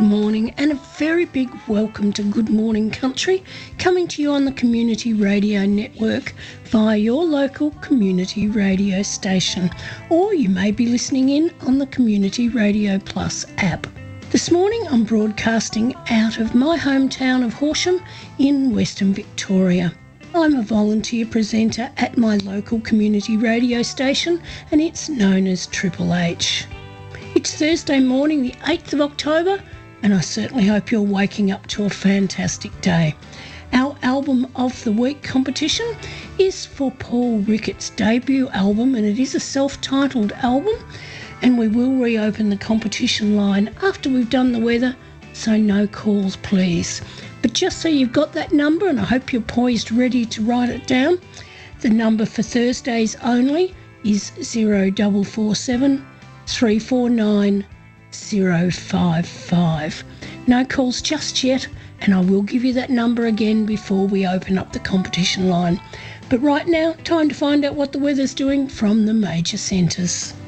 morning and a very big welcome to Good Morning Country, coming to you on the Community Radio Network via your local community radio station, or you may be listening in on the Community Radio Plus app. This morning I'm broadcasting out of my hometown of Horsham in Western Victoria. I'm a volunteer presenter at my local community radio station and it's known as Triple H. It's Thursday morning, the 8th of October, and I certainly hope you're waking up to a fantastic day. Our Album of the Week competition is for Paul Rickett's debut album, and it is a self-titled album, and we will reopen the competition line after we've done the weather, so no calls please. But just so you've got that number, and I hope you're poised ready to write it down, the number for Thursdays only is 0447 349 055. No calls just yet, and I will give you that number again before we open up the competition line. But right now, time to find out what the weather's doing from the major centres.